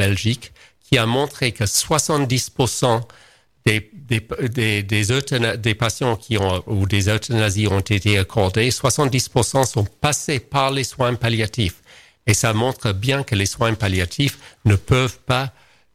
Belgique qui a montré que 70% des patients ou des euthanasies ont été accordées, 70% sont passés par les soins palliatifs. Et ça montre bien que les soins palliatifs ne peuvent pas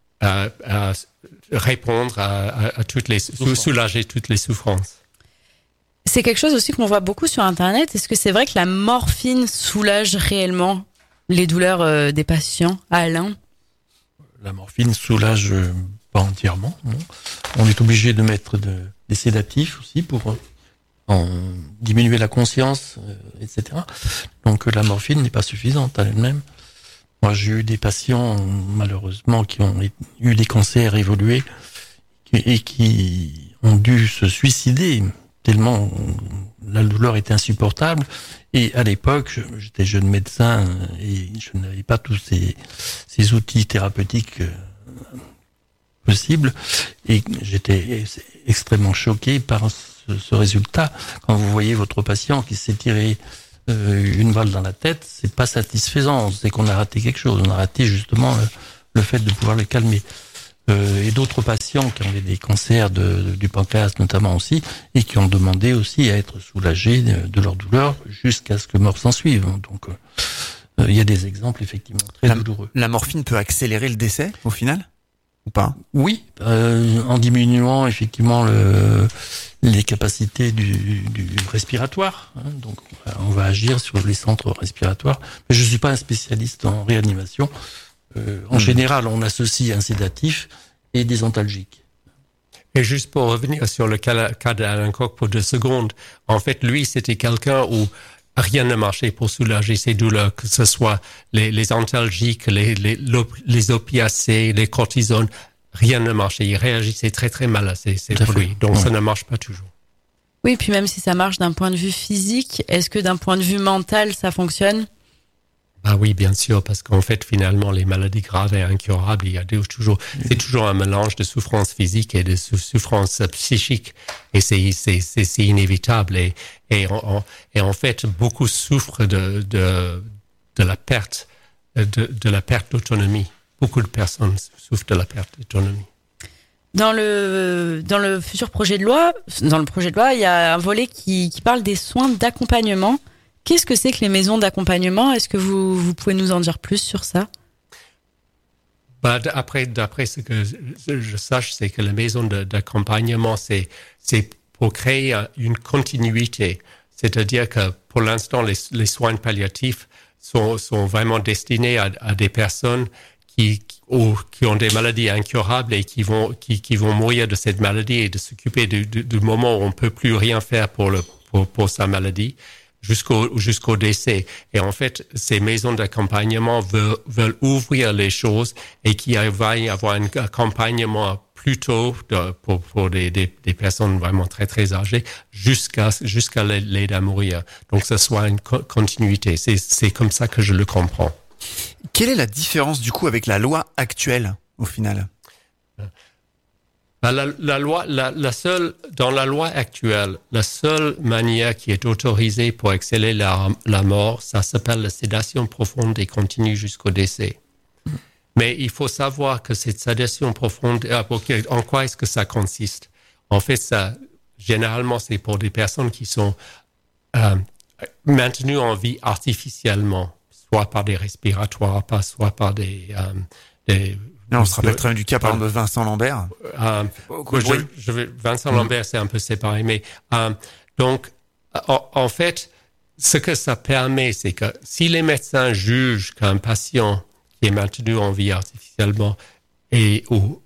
répondre à soulager toutes les souffrances. C'est quelque chose aussi qu'on voit beaucoup sur Internet. Est-ce que c'est vrai que la morphine soulage réellement les douleurs des patients, Alain? La morphine soulage pas entièrement, non. On est obligé de mettre des sédatifs aussi pour diminuer la conscience, etc. Donc la morphine n'est pas suffisante à elle-même. Moi, j'ai eu des patients, malheureusement, qui ont eu des cancers évolués et qui ont dû se suicider tellement la douleur était insupportable. Et à l'époque, j'étais jeune médecin et je n'avais pas tous ces outils thérapeutiques possibles. Et j'étais extrêmement choqué par ce résultat. Quand vous voyez votre patient qui s'est tiré une balle dans la tête, c'est pas satisfaisant. C'est qu'on a raté quelque chose. On a raté justement le fait de pouvoir le calmer. Et d'autres patients qui ont des cancers du pancréas notamment aussi, et qui ont demandé aussi à être soulagés de leur douleur jusqu'à ce que mort s'en suive. Donc il y a des exemples effectivement très douloureux. La morphine peut accélérer le décès au final ou pas? Oui, en diminuant effectivement les capacités du respiratoire. Donc on va agir sur les centres respiratoires. Mais je suis pas un spécialiste en réanimation. En général, on associe un sédatif et des antalgiques. Et juste pour revenir sur le cas d'Alain Koch pour 2 secondes, en fait, lui, c'était quelqu'un où rien ne marchait pour soulager ses douleurs, que ce soit les antalgiques, les opiacés, les cortisones, rien ne marchait. Il réagissait très très mal à ces produits. Donc ça ne marche pas toujours. Oui, puis même si ça marche d'un point de vue physique, est-ce que d'un point de vue mental, ça fonctionne? Ah oui, bien sûr, parce qu'en fait, finalement, les maladies graves et incurables, c'est toujours un mélange de souffrance physique et de souffrance psychique, et c'est inévitable. Et en fait, beaucoup souffrent de la perte d'autonomie. Beaucoup de personnes souffrent de la perte d'autonomie. Dans le futur projet de loi, il y a un volet qui parle des soins d'accompagnement. Qu'est-ce que c'est que les maisons d'accompagnement? Est-ce que vous pouvez nous en dire plus sur ça? D'après ce que je sache, c'est que les maisons d'accompagnement, c'est pour créer une continuité. C'est-à-dire que pour l'instant, les soins palliatifs sont vraiment destinés à des personnes qui ont des maladies incurables et qui vont mourir de cette maladie et de s'occuper du moment où on peut plus rien faire pour sa maladie. Jusqu'au décès. Et en fait, ces maisons d'accompagnement veulent ouvrir les choses et qu'il va y avoir un accompagnement plus tôt pour des personnes vraiment très, très âgées jusqu'à l'aide à mourir. Donc, ce soit une continuité. C'est comme ça que je le comprends. Quelle est la différence, du coup, avec la loi actuelle, au final? Dans la loi actuelle, la seule manière qui est autorisée pour accélérer la mort, ça s'appelle la sédation profonde et continue jusqu'au décès. Mais il faut savoir que cette sédation profonde, en quoi est-ce que ça consiste? En fait, généralement, c'est pour des personnes qui sont maintenues en vie artificiellement, soit par des respiratoires, soit par des on se rappelle très bien du cas, par exemple, de Vincent Lambert. Vincent Lambert, c'est un peu séparé. Mais donc, en fait, ce que ça permet, c'est que si les médecins jugent qu'un patient qui est maintenu en vie artificiellement est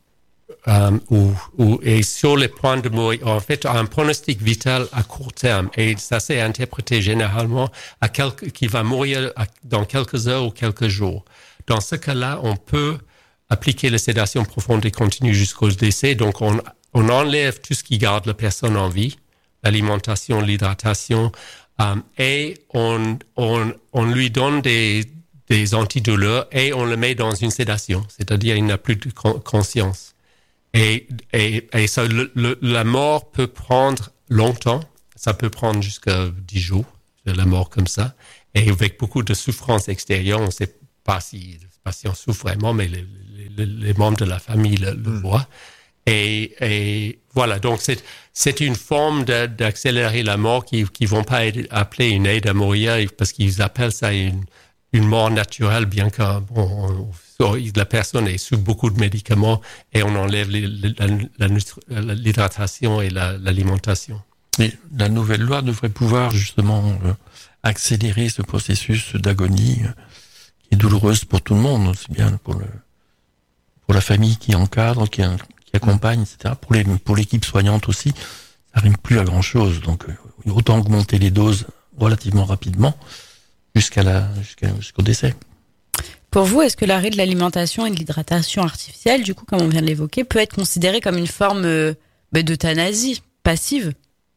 sur le point de mourir, en fait, a un pronostic vital à court terme, et ça s'est interprété généralement qu'il va mourir dans quelques heures ou quelques jours. Dans ce cas-là, on peut appliquer la sédation profonde et continue jusqu'au décès. Donc, on enlève tout ce qui garde la personne en vie, l'alimentation, l'hydratation, et on lui donne des antidouleurs et on le met dans une sédation, c'est-à-dire il n'a plus de conscience. Et ça, la mort peut prendre longtemps, ça peut prendre jusqu'à 10 jours, de la mort comme ça, et avec beaucoup de souffrance extérieure. On ne sait pas si le patient souffre vraiment, mais les membres de la famille le voient. Et voilà, donc c'est une forme d'accélérer la mort qui vont pas appeler une aide à mourir parce qu'ils appellent ça une mort naturelle, bien que la personne est sous beaucoup de médicaments et on enlève l'hydratation et l'alimentation. Mais la nouvelle loi devrait pouvoir justement accélérer ce processus d'agonie qui est douloureuse pour tout le monde, aussi bien pour la famille qui encadre, qui accompagne, etc. Pour l'équipe soignante aussi, ça n'arrive plus à grand chose. Donc, autant augmenter les doses relativement rapidement jusqu'au décès. Pour vous, est-ce que l'arrêt de l'alimentation et de l'hydratation artificielle, du coup, comme on vient de l'évoquer, peut être considéré comme une forme d'euthanasie passive?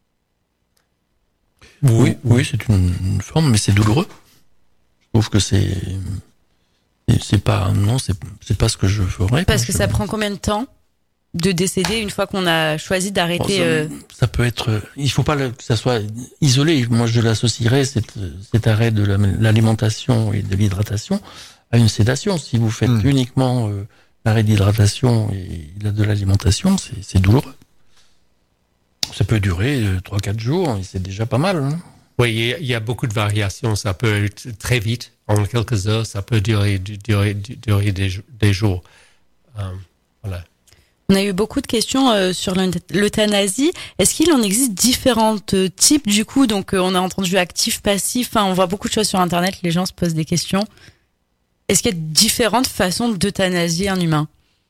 Oui, c'est une forme, mais c'est douloureux. Je trouve que c'est pas pas ce que je ferais. Parce que ça prend combien de temps de décéder une fois qu'on a choisi d'arrêter? Ça peut être. Il faut pas que ça soit isolé. Moi, je l'associerais cet arrêt de l'alimentation et de l'hydratation à une sédation. Si vous faites uniquement l'arrêt d'hydratation et de l'alimentation, c'est douloureux. Ça peut durer 3-4 jours et c'est déjà pas mal. Hein. Oui, il y a beaucoup de variations. Ça peut être très vite, en quelques heures. Ça peut durer des jours. Voilà. On a eu beaucoup de questions sur l'euthanasie. Est-ce qu'il en existe différents types du coup? Donc on a entendu actif, passif. Enfin, on voit beaucoup de choses sur Internet. Les gens se posent des questions. Est-ce qu'il y a différentes façons d'euthanasier un humain?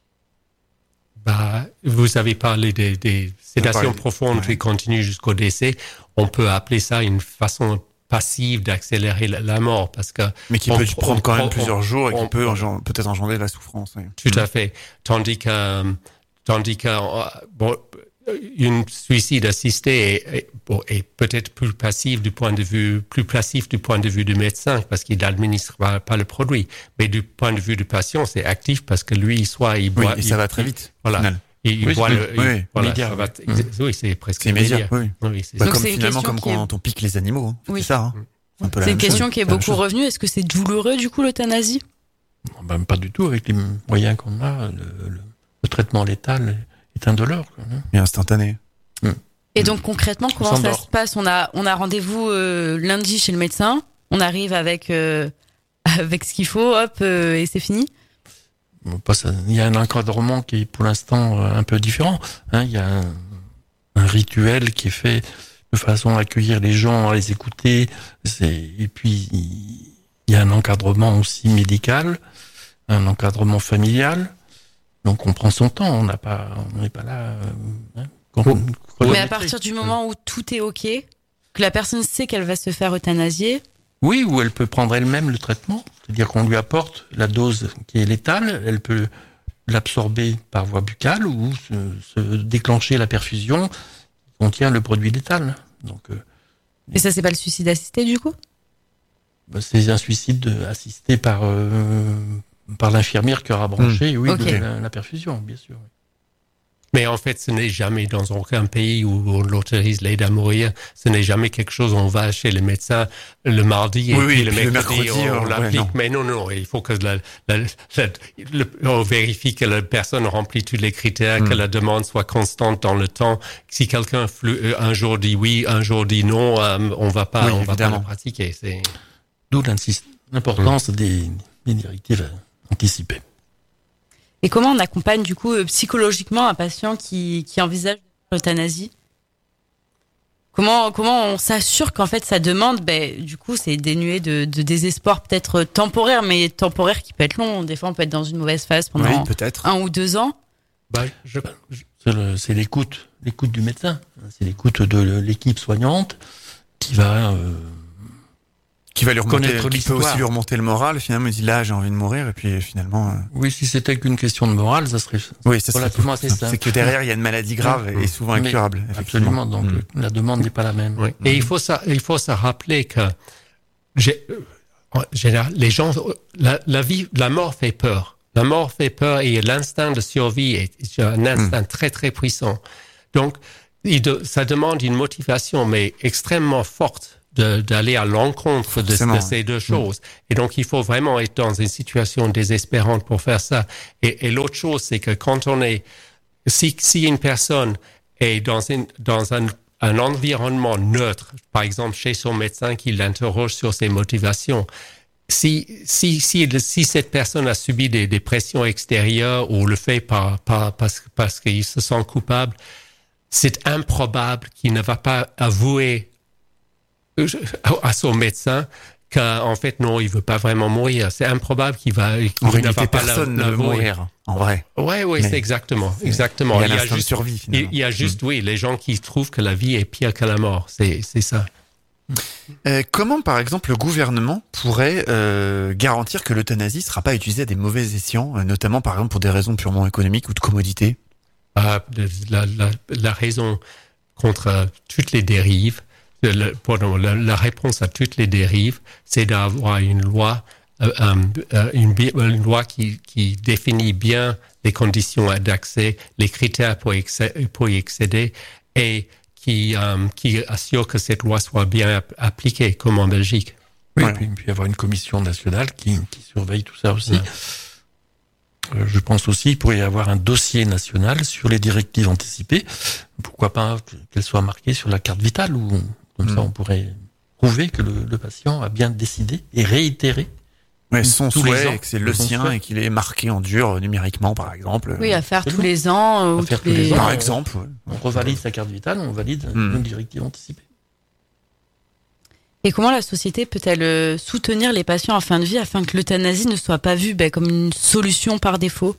Vous avez parlé des sédations profondes qui continuent jusqu'au décès. On peut appeler ça une façon passive d'accélérer la mort parce que mais qui peut prendre quand même plusieurs jours et qui peut peut-être engendrer de la souffrance. Oui. Tout à fait. Tandis que une suicide assisté est peut-être plus passif du point de vue du médecin parce qu'il n'administre pas le produit. Mais du point de vue du patient, c'est actif parce que lui, il boit. Oui, et ça va très vite. Voilà. Il boit oui, c'est presque immédiat. Oui. C'est comme finalement comme quand on pique les animaux. Hein. Oui. C'est ça. Hein. C'est une question qui est beaucoup revenue. Est-ce que c'est douloureux du coup l'euthanasie? Pas du tout. Avec les moyens qu'on a, le traitement létal est indolore. Et instantané. Et donc concrètement, comment ça se passe? On a rendez-vous lundi chez le médecin. On arrive avec ce qu'il faut, hop, et c'est fini. Il y a un encadrement qui est pour l'instant un peu différent. Il y a un rituel qui est fait de façon à accueillir les gens, à les écouter. Et puis il y a un encadrement aussi médical, un encadrement familial. Donc on prend son temps. On n'est pas là. Mais à partir du moment où tout est ok, que la personne sait qu'elle va se faire euthanasier. Oui, ou elle peut prendre elle-même le traitement. C'est-à-dire qu'on lui apporte la dose qui est létale, elle peut l'absorber par voie buccale ou se déclencher la perfusion qui contient le produit létal. Donc, et ça, c'est pas le suicide assisté du coup? C'est un suicide assisté par l'infirmière qui aura branché, la perfusion, bien sûr. Mais en fait, ce n'est jamais dans aucun pays où on autorise l'aide à mourir. Ce n'est jamais quelque chose où on va chez le médecin le mardi et puis le mercredi on l'applique. Mais non, il faut que on vérifie que la personne remplit tous les critères, que la demande soit constante dans le temps. Si quelqu'un un jour dit oui, un jour dit non, on va pas le pratiquer. D'où l'importance des directives anticipées. Et comment on accompagne du coup psychologiquement un patient qui envisage l'euthanasie? Comment on s'assure qu'en fait sa demande, du coup, c'est dénué de désespoir peut-être temporaire, mais temporaire qui peut être long. Des fois, on peut être dans une mauvaise phase pendant 1 ou 2 ans. C'est l'écoute du médecin. C'est l'écoute de l'équipe soignante qui va lui remonter, qui peut aussi lui remonter le moral. Finalement, il dit là, j'ai envie de mourir, et puis finalement. Oui, si c'était qu'une question de morale, ça serait relativement assez simple. C'est que derrière, il y a une maladie grave et souvent incurable. Absolument. Donc la demande n'est pas la même. Oui. Et il faut se rappeler que en général, les gens, la mort fait peur. La mort fait peur et l'instinct de survie est un instinct très très puissant. Donc, ça demande une motivation mais extrêmement forte d'aller à l'encontre de ces deux choses. Et donc, il faut vraiment être dans une situation désespérante pour faire ça. Et l'autre chose, c'est que quand on est, si une personne est dans un environnement neutre, par exemple chez son médecin qui l'interroge sur ses motivations, si cette personne a subi des pressions extérieures ou le fait parce qu'il se sent coupable, c'est improbable qu'il ne va pas avouer à son médecin qu'en fait, non, il veut pas vraiment mourir. C'est improbable qu'il ne va pas personne ne veut mourir, en vrai. Oui, c'est exactement. Il y a l'instinct de survie, finalement. Il y a juste, les gens qui trouvent que la vie est pire que la mort. C'est ça. Comment, par exemple, le gouvernement pourrait garantir que l'euthanasie ne sera pas utilisée à des mauvais escients, notamment, par exemple, pour des raisons purement économiques ou de commodité? La raison contre toutes les dérives, la réponse à toutes les dérives, c'est d'avoir une loi qui définit bien les conditions d'accès, les critères pour y accéder et qui assure que cette loi soit bien appliquée, comme en Belgique. Oui, et puis avoir une commission nationale qui surveille tout ça aussi. Ouais. Je pense aussi qu'il pourrait y avoir un dossier national sur les directives anticipées. Pourquoi pas qu'elles soient marquées sur la carte vitale, ou comme ça on pourrait prouver que le patient a bien décidé et réitéré. Ouais, son souhait, que c'est le sien et qu'il est marqué en dur numériquement, par exemple. Oui, à faire tous les ans. Par exemple. On revalide sa carte vitale, on valide une directive anticipée. Et comment la société peut-elle soutenir les patients en fin de vie afin que l'euthanasie ne soit pas vue comme une solution par défaut?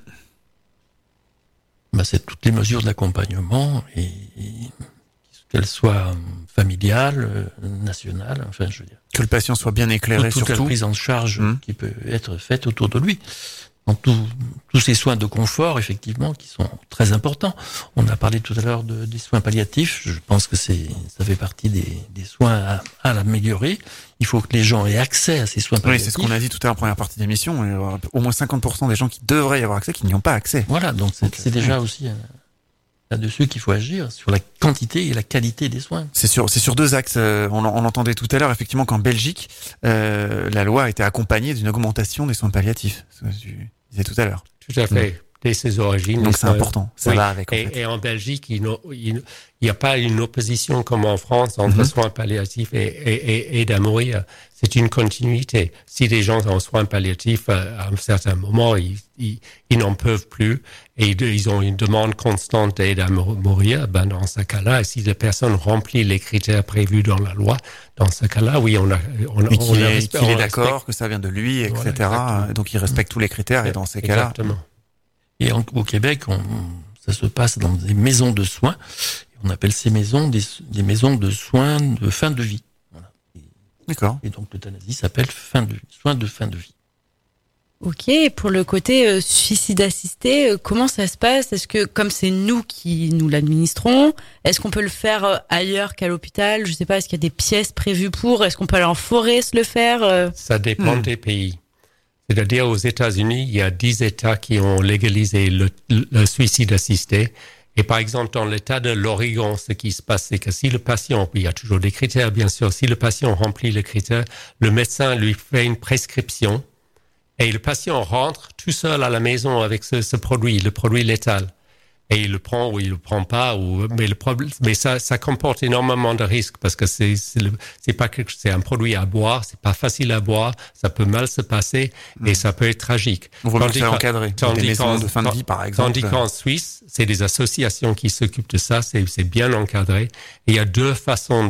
C'est toutes les mesures d'accompagnement, et qu'elles soient familiales, nationales, enfin je veux dire. Que le patient soit bien éclairé, toute surtout. La prise en charge qui peut être faite autour de lui. Dans tous ces soins de confort, effectivement, qui sont très importants. On a parlé tout à l'heure des soins palliatifs. Je pense que ça fait partie des soins à l'améliorer. Il faut que les gens aient accès à ces soins palliatifs. Oui, c'est ce qu'on a dit tout à l'heure en première partie d'émission. Au moins 50% des gens qui devraient y avoir accès, qui n'y ont pas accès. Voilà, donc c'est déjà aussi là-dessus qu'il faut agir, sur la quantité et la qualité des soins. C'est sur deux axes. On entendait tout à l'heure, effectivement, qu'en Belgique, la loi a été accompagnée d'une augmentation des soins palliatifs. Tu disais tout à l'heure. Tout à fait. Dès ses origines. Donc c'est important. Ça va avec. Et en Belgique, il n'y a pas une opposition comme en France entre soins palliatifs et aide à mourir. C'est une continuité. Si des gens en soins palliatifs, à un certain moment, ils n'en peuvent plus et ils ont une demande constante d'aide à mourir, dans ce cas-là, si la personne remplit les critères prévus dans la loi, dans ce cas-là, oui, qu'il est d'accord, que ça vient de lui, etc. Voilà, donc il respecte tous les critères et dans ces cas-là. Exactement. Et au Québec, ça se passe dans des maisons de soins. On appelle ces maisons des maisons de soins de fin de vie. Voilà. D'accord. Et donc l'euthanasie s'appelle soins de fin de vie. Ok, pour le côté suicide assisté, comment ça se passe? Est-ce que, comme c'est nous qui nous l'administrons, est-ce qu'on peut le faire ailleurs qu'à l'hôpital? Je sais pas, est-ce qu'il y a des pièces prévues pour? Est-ce qu'on peut aller en forêt se le faire? Ça dépend des pays. C'est-à-dire, aux États-Unis, il y a 10 États qui ont légalisé le suicide assisté. Et par exemple, dans l'État de l'Oregon, ce qui se passe, c'est que si le patient, il y a toujours des critères, bien sûr, si le patient remplit les critères, le médecin lui fait une prescription et le patient rentre tout seul à la maison avec ce produit, le produit létal. Et il le prend ou il le prend pas, mais ça comporte énormément de risques parce que c'est un produit à boire, c'est pas facile à boire, ça peut mal se passer et ça peut être tragique. On va le encadrer. Des maisons de fin de vie, par exemple. Tandis qu'en Suisse, c'est des associations qui s'occupent de ça, c'est bien encadré. Et il y a deux façons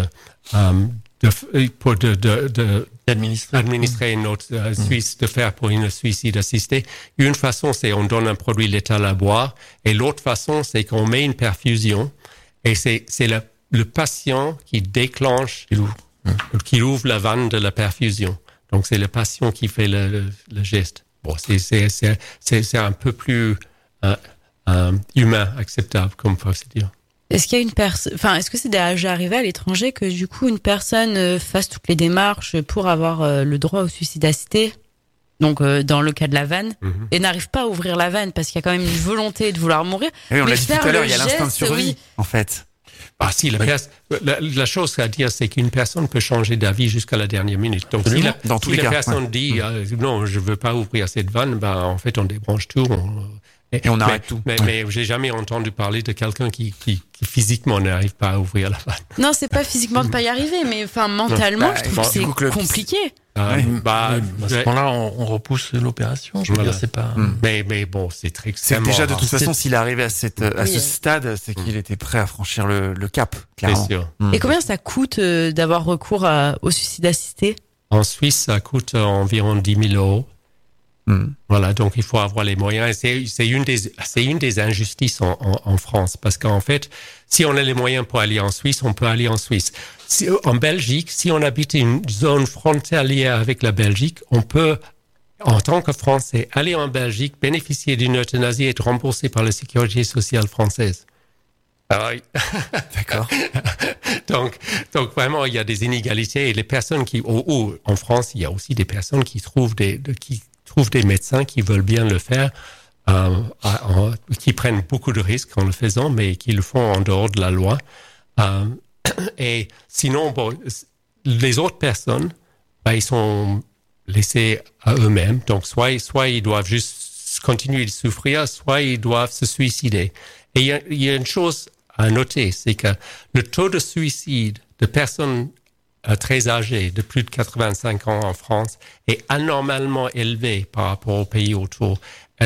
d'administrer une autre Suisse, de faire pour une suicide assistée. Une façon, c'est on donne un produit létal à boire, et l'autre façon, c'est qu'on met une perfusion, et c'est le patient qui déclenche, qui ouvre la vanne de la perfusion. Donc c'est le patient qui fait le geste. Bon, c'est un peu plus humain, acceptable, comme procédure. Est-ce qu'il y a est-ce que c'est déjà arrivé à l'étranger que du coup une personne fasse toutes les démarches pour avoir le droit au suicide assisté, donc dans le cas de la vanne, et n'arrive pas à ouvrir la vanne parce qu'il y a quand même une volonté de vouloir mourir. Oui, on l'a dit tout à l'heure, il y a l'instinct de survie, en fait. Si la chose à dire, c'est qu'une personne peut changer d'avis jusqu'à la dernière minute. Donc, si la personne dit non, je veux pas ouvrir cette vanne, en fait, on débranche tout. Et on arrête tout. Mais j'ai jamais entendu parler de quelqu'un qui physiquement n'arrive pas à ouvrir la vanne. Non, c'est pas physiquement de pas y arriver, mais mentalement, je trouve que c'est compliqué. À ce moment-là, on repousse l'opération. Je veux dire, c'est pas. Mais bon, c'est très extrêmement. C'est déjà de toute façon, s'il est arrivé à ce stade, c'est qu'il était prêt à franchir le cap, clairement. C'est sûr. Et combien ça coûte d'avoir recours au suicide assisté? En Suisse, ça coûte environ 10 000 euros. Voilà, donc il faut avoir les moyens. C'est une des injustices en France, parce qu'en fait, si on a les moyens pour aller en Suisse, on peut aller en Suisse. En Belgique, si on habite une zone frontalière avec la Belgique, on peut, en tant que Français, aller en Belgique, bénéficier d'une euthanasie et être remboursé par la sécurité sociale française. D'accord. Donc vraiment, il y a des inégalités, et les personnes en France, il y a aussi des personnes qui trouvent des médecins qui veulent bien le faire, qui prennent beaucoup de risques en le faisant, mais qui le font en dehors de la loi. Et sinon, les autres personnes, ils sont laissés à eux-mêmes. Donc, soit ils doivent juste continuer de souffrir, soit ils doivent se suicider. Et il y a une chose à noter, c'est que le taux de suicide de personnes très âgées, de plus de 85 ans en France, est anormalement élevé par rapport aux pays autour.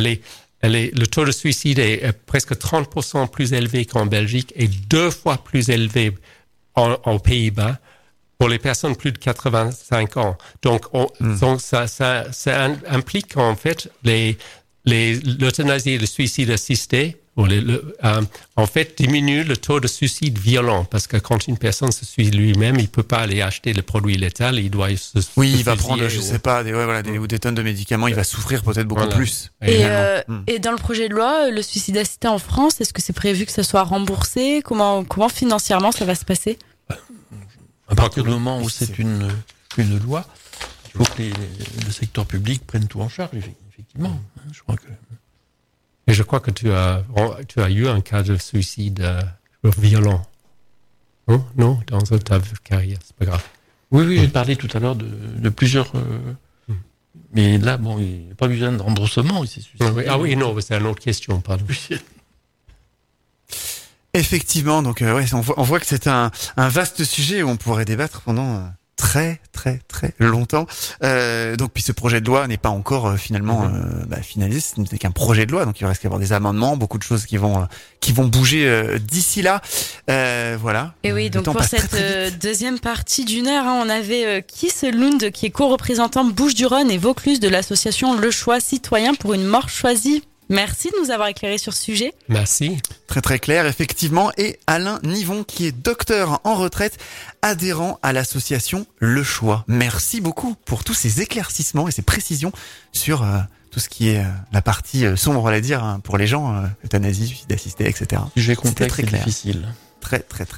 Le taux de suicide est presque 30% plus élevé qu'en Belgique et 2 fois plus élevé aux Pays-Bas pour les personnes plus de 85 ans. Donc, ça implique en fait l'euthanasie et le suicide assisté. En fait, diminue le taux de suicide violent, parce que quand une personne se suicide lui-même, il peut pas aller acheter le produit létal, il doit il va prendre, des tonnes de médicaments, il va souffrir peut-être beaucoup plus. Et dans le projet de loi, le suicide assisté en France, est-ce que c'est prévu que ça soit remboursé? Comment financièrement ça va se passer? À partir du moment où c'est une loi, il faut que le secteur public prenne tout en charge, effectivement. Je crois que... Et je crois que tu as eu un cas de suicide violent. Non, dans ta carrière, c'est pas grave. Oui, j'ai parlé tout à l'heure de plusieurs. Mais là, il n'y a pas besoin de remboursement. Non, c'est une autre question, pardon. Effectivement, donc on voit que c'est un vaste sujet où on pourrait débattre pendant très très très longtemps. Donc puis ce projet de loi n'est pas encore finalement finalisé, ce n'est qu'un projet de loi, donc il reste qu'à avoir des amendements, beaucoup de choses qui vont bouger d'ici là. Voilà. Et oui, donc pour cette deuxième partie d'une heure, on avait Kees Lund qui est co-représentant Bouches-du-Rhône et Vaucluse de l'association Le Choix Citoyen pour une mort choisie. Merci de nous avoir éclairé sur ce sujet. Merci. Très très clair, effectivement. Et Alain Nivon, qui est docteur en retraite, adhérent à l'association Le Choix. Merci beaucoup pour tous ces éclaircissements et ces précisions sur tout ce qui est la partie sombre, on va dire, pour les gens, euthanasie, suicide assisté, etc. Sujet complexe très et clair. difficile. Très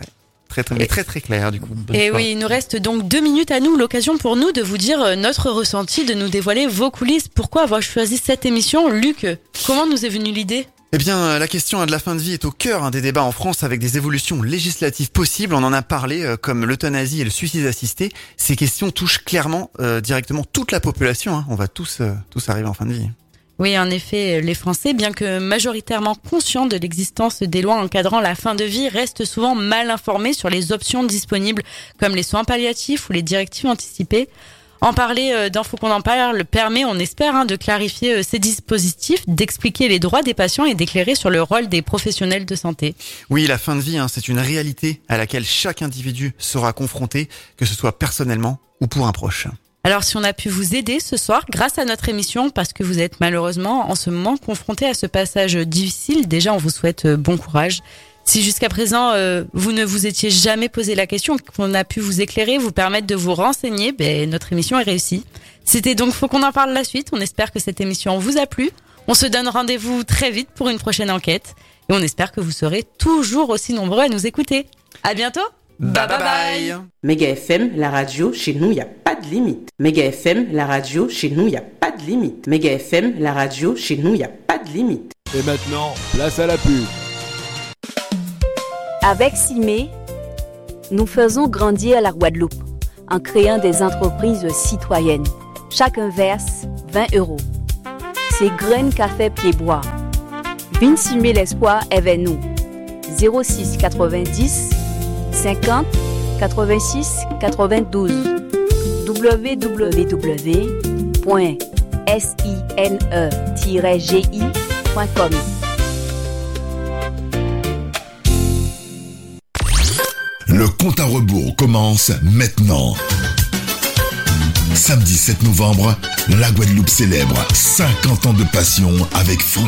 clair, du coup. Et oui, il nous reste donc 2 minutes à nous, l'occasion pour nous de vous dire notre ressenti, de nous dévoiler vos coulisses. Pourquoi avoir choisi cette émission? Luc, comment nous est venue l'idée? Eh bien, la question de la fin de vie est au cœur des débats en France avec des évolutions législatives possibles. On en a parlé, comme l'euthanasie et le suicide assisté. Ces questions touchent clairement, directement toute la population. On va tous arriver en fin de vie. Oui, en effet, les Français, bien que majoritairement conscients de l'existence des lois encadrant la fin de vie, restent souvent mal informés sur les options disponibles, comme les soins palliatifs ou les directives anticipées. En parler dans Faut qu'on en parle permet, on espère, de clarifier ces dispositifs, d'expliquer les droits des patients et d'éclairer sur le rôle des professionnels de santé. Oui, la fin de vie, c'est une réalité à laquelle chaque individu sera confronté, que ce soit personnellement ou pour un proche. Alors si on a pu vous aider ce soir grâce à notre émission, parce que vous êtes malheureusement en ce moment confronté à ce passage difficile, déjà on vous souhaite bon courage. Si jusqu'à présent vous ne vous étiez jamais posé la question, qu'on a pu vous éclairer, vous permettre de vous renseigner, notre émission est réussie. C'était donc Faut qu'on en parle la suite, on espère que cette émission vous a plu. On se donne rendez-vous très vite pour une prochaine enquête et on espère que vous serez toujours aussi nombreux à nous écouter. À bientôt. Bye bye bye. Méga FM, la radio, chez nous, il n'y a pas de limite. Méga FM, la radio, chez nous, il n'y a pas de limite. Méga FM, la radio, chez nous, il n'y a pas de limite. Et maintenant, place à la pub. Avec CIME, nous faisons grandir la Guadeloupe en créant des entreprises citoyennes. Chacun verse 20 €. C'est Graines Café Pied-Bois. Vin CIME l'espoir est vers nous. 06 90 50 86 92 www.sine-gi.com. Le compte à rebours commence maintenant. Samedi 7 novembre, la Guadeloupe célèbre 50 ans de passion avec